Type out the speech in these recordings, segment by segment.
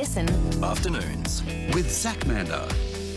Listen Afternoons with Zach Mander.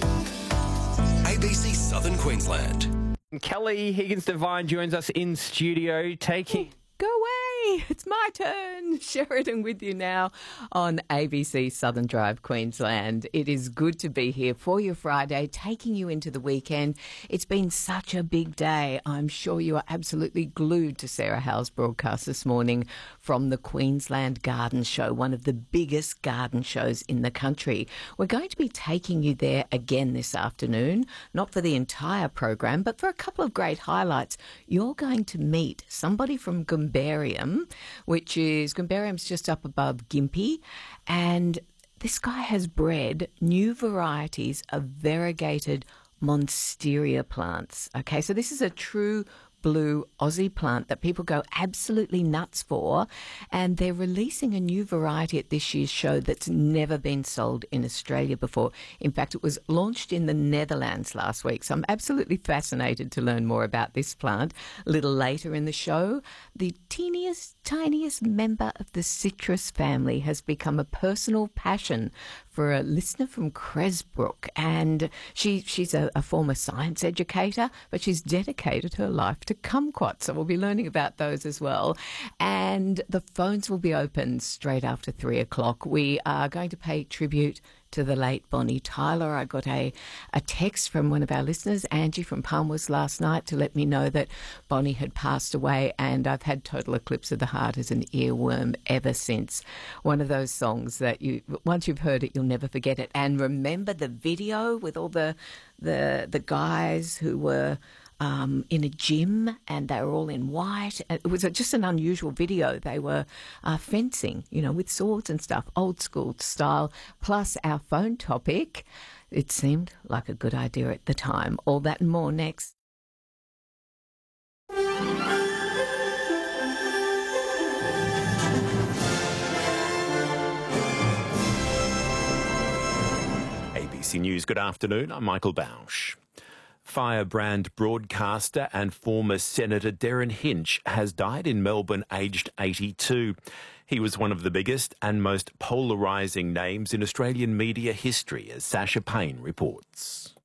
ABC Southern Queensland. Kelly Higgins-Devine joins us in studio, taking... Go away! It's my turn. Sheridan with you now on ABC Southern Drive, Queensland. It is good to be here for your Friday, taking you into the weekend. It's been such a big day. I'm sure you are absolutely glued to Sarah Howe's broadcast this morning from the Queensland Garden Show, one of the biggest garden shows in the country. We're going to be taking you there again this afternoon, not for the entire program, but for a couple of great highlights. You're going to meet somebody from Gombarium, Gombarium's just up above Gympie, and this guy has bred new varieties of variegated monstera plants. Okay, so this is a true blue Aussie plant that people go absolutely nuts for, and they're releasing a new variety at this year's show that's never been sold in Australia before. In fact, it was launched in the Netherlands last week, so I'm absolutely fascinated to learn more about this plant. A little later in the show, the tiniest member of the citrus family has become a personal passion for a listener from Cresbrook, and she's a former science educator, but she's dedicated her life to kumquats, so we'll be learning about those as well. And the phones will be open straight after 3 o'clock. We are going to pay tribute to the late Bonnie Tyler. I got a text from one of our listeners, Angie from Palmwoods, last night to let me know that Bonnie had passed away, and I've had total eclipse of the heart as an earworm ever since. One of those songs that once you've heard it, you'll never forget it. And remember the video with all the guys who were in a gym, and they were all in white. It was just an unusual video. They were fencing, with swords and stuff, old school style, plus our phone topic. It seemed like a good idea at the time. All that and more next. ABC News, good afternoon. I'm Michael Bausch. Firebrand broadcaster and former Senator Derryn Hinch has died in Melbourne, aged 82. He was one of the biggest and most polarising names in Australian media history, as Sasha Payne reports.